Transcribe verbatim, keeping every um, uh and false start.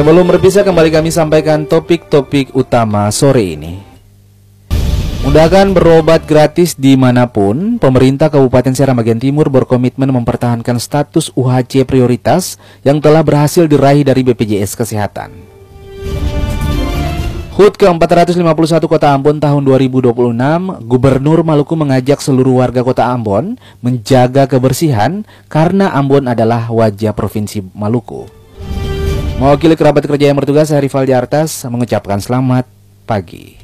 Sebelum berpisah, kembali kami sampaikan topik-topik utama sore ini. Mudahkan berobat gratis dimanapun. Pemerintah Kabupaten Seram bagian Timur berkomitmen mempertahankan status U H C prioritas yang telah berhasil diraih dari B P J S Kesehatan. H U T ke empat ratus lima puluh satu Kota Ambon tahun dua ribu dua puluh enam, Gubernur Maluku mengajak seluruh warga Kota Ambon menjaga kebersihan karena Ambon adalah wajah Provinsi Maluku. Mewakili kerabat kerja yang bertugas, saya Rivaldi Artas mengucapkan selamat pagi.